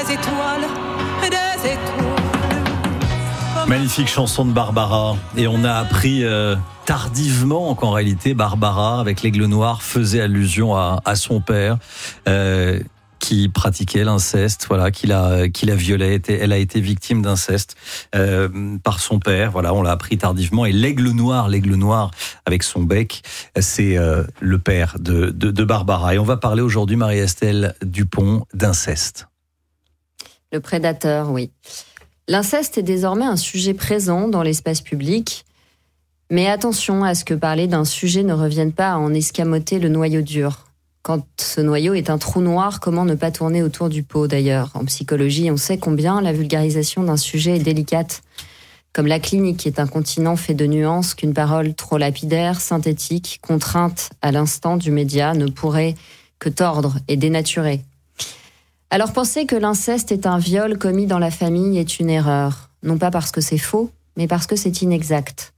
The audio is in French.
des étoiles, des étoiles. Magnifique chanson de Barbara. Et on a appris tardivement qu'en réalité Barbara, avec l'Aigle Noir, faisait allusion à son père qui pratiquait l'inceste, voilà, qui la violait. Elle a été victime d'inceste par son père. Voilà, on l'a appris tardivement. Et l'Aigle Noir avec son bec, c'est le père de Barbara. Et on va parler aujourd'hui, Marie-Estelle Dupont, d'inceste. Le prédateur, oui. L'inceste est désormais un sujet présent dans l'espace public, mais attention à ce que parler d'un sujet ne revienne pas à en escamoter le noyau dur. Quand ce noyau est un trou noir, comment ne pas tourner autour du pot d'ailleurs ? En psychologie, on sait combien la vulgarisation d'un sujet est délicate. Comme la clinique est un continent fait de nuances qu'une parole trop lapidaire, synthétique, contrainte à l'instant du média ne pourrait que tordre et dénaturer. Alors penser que l'inceste est un viol commis dans la famille est une erreur. Non pas parce que c'est faux, mais parce que c'est inexact.